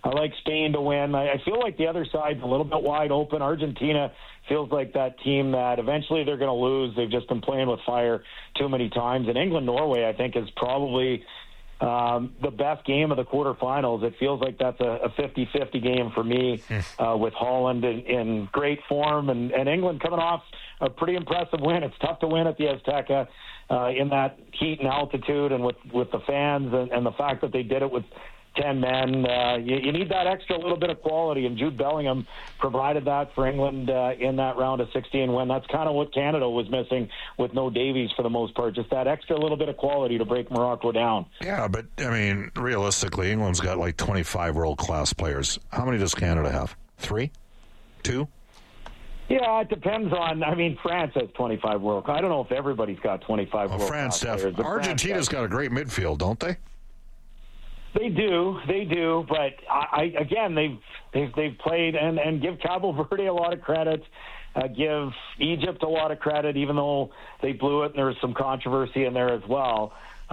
I like Spain to win. I feel like the other side's a little bit wide open. Argentina feels like that team that eventually they're going to lose. They've just been playing with fire too many times. And England-Norway, I think, is probably the best game of the quarterfinals. It feels like that's a 50-50 game for me with Holland in great form and England coming off a pretty impressive win. It's tough to win at the Azteca in that heat and altitude and with the fans and the fact that they did it with 10 men. You need that extra little bit of quality, and Jude Bellingham provided that for England in that round of 16 win. That's kind of what Canada was missing with no Davies for the most part, just that extra little bit of quality to break Morocco down. Yeah, but, I mean, realistically, England's got like 25 world-class players. How many does Canada have? 3? 2? Yeah, it depends on. I mean, France has 25 world. I don't know if everybody's got 25 world. France definitely. Argentina's got a great midfield, don't they? They do. But again, they've played and give Cabo Verde a lot of credit. Give Egypt a lot of credit, even though they blew it and there was some controversy in there as well.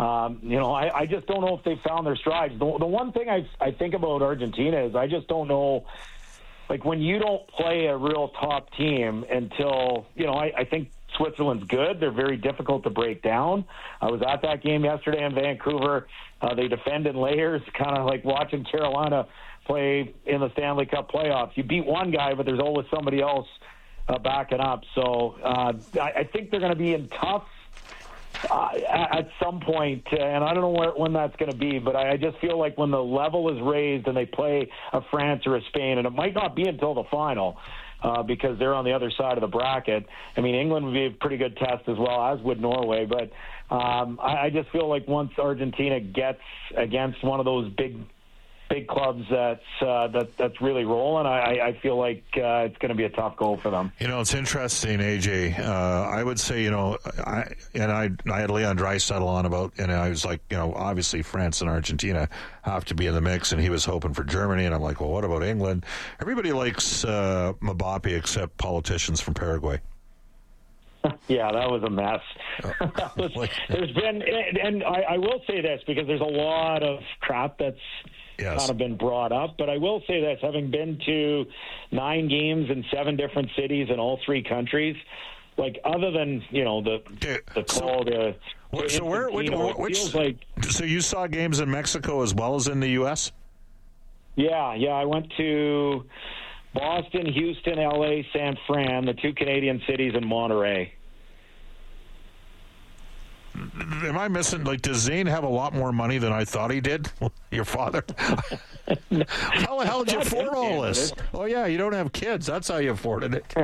I just don't know if they've found their strides. The one thing I think about Argentina is I just don't know. Like, when you don't play a real top team until, I think Switzerland's good. They're very difficult to break down. I was at that game yesterday in Vancouver. They defend in layers, kind of like watching Carolina play in the Stanley Cup playoffs. You beat one guy, but there's always somebody else backing up. So I think they're going to be in tough at some point, and I don't know when that's going to be, but I just feel like when the level is raised and they play a France or a Spain, and it might not be until the final because they're on the other side of the bracket. I mean, England would be a pretty good test as well, as would Norway, but I just feel like once Argentina gets against one of those big clubs that's really rolling, I feel like it's going to be a tough goal for them. It's interesting, AJ. I would say, I had Leon Draisaitl on about, and I was like, obviously France and Argentina have to be in the mix, and he was hoping for Germany, and I'm like, well, what about England? Everybody likes Mbappe except politicians from Paraguay. Yeah, that was a mess. There's been, and I will say this because there's a lot of crap that's kind of been brought up, but I will say this, having been to 9 games in 7 different cities in all 3 countries, like other than the call to so you saw games in Mexico as well as in the U.S.? Yeah, I went to Boston, Houston, L.A., San Fran, the 2 Canadian cities, and Monterrey. Am I missing? Like, does Zane have a lot more money than I thought he did? Your father? How the hell did you afford all this? Oh, yeah, you don't have kids. That's how you afforded it.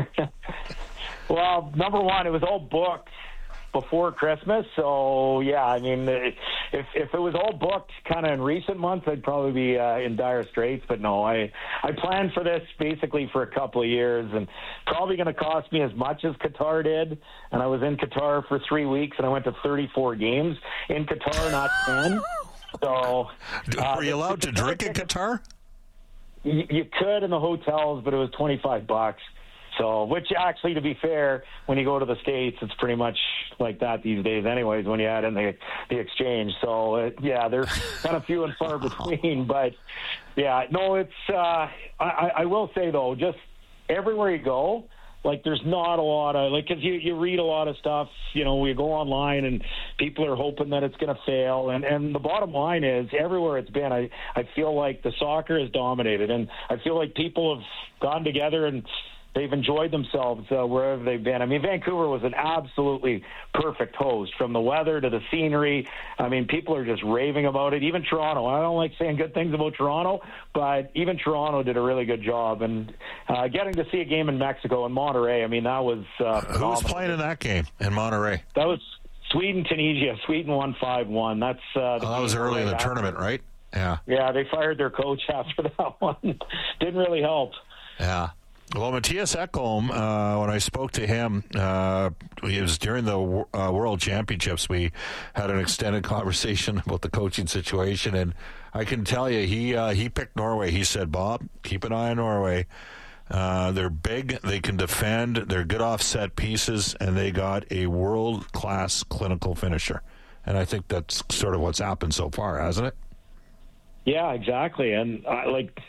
Well, number one, it was all booked before Christmas. So, yeah, I mean, if it was all booked kind of in recent months, I'd probably be in dire straits. But no, I planned for this basically for a couple of years, and probably going to cost me as much as Qatar did. And I was in Qatar for 3 weeks, and I went to 34 games in Qatar, not 10. So, were you allowed to drink in Qatar? You could in the hotels, but it was $25. So, which actually, to be fair, when you go to the States, it's pretty much like that these days anyways when you add in the exchange. So, they're kind of few and far between. But, yeah, no, it's I will say, though, just everywhere you go, like there's not a lot of, like, because you read a lot of stuff, you go online and people are hoping that it's going to fail. And the bottom line is everywhere it's been, I feel like the soccer has dominated. And I feel like people have gone together and they've enjoyed themselves wherever they've been. I mean, Vancouver was an absolutely perfect host, from the weather to the scenery. I mean, people are just raving about it. Even Toronto. I don't like saying good things about Toronto, but even Toronto did a really good job. And getting to see a game in Mexico and Monterrey, I mean, that was Who was playing in that game in Monterrey? That was Sweden-Tunisia. Sweden won 5-1. That's that was early in the tournament, right? Yeah. Yeah, they fired their coach after that one. Didn't really help. Yeah. Well, Matthias Ekholm, when I spoke to him, it was during the World Championships. We had an extended conversation about the coaching situation, and I can tell you, he picked Norway. He said, Bob, keep an eye on Norway. They're big, they can defend, they're good off set pieces, and they got a world-class clinical finisher. And I think that's sort of what's happened so far, hasn't it? Yeah, exactly. And